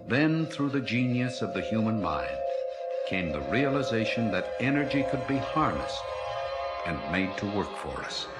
Then, through the genius of the human mind, came the realization that energy could be harnessed and made to work for us.